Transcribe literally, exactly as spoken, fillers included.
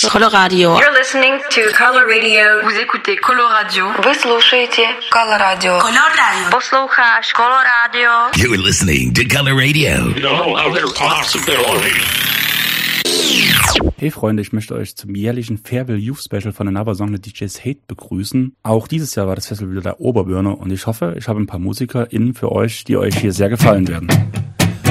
Coloradio. You're listening to Color Radio. Vous écoutez Coloradio. Вы слушаете Color Radio. Coloradio. Posloucháš Coloradio. You're listening to Color Radio. No other possibility. Hey Freunde, ich möchte euch zum jährlichen Farewell Youth Special von Another Song The D Js Hate begrüßen. Auch dieses Jahr war das Festival wieder der Oberbirne und ich hoffe, ich habe ein paar MusikerInnen für euch, die euch hier sehr gefallen werden.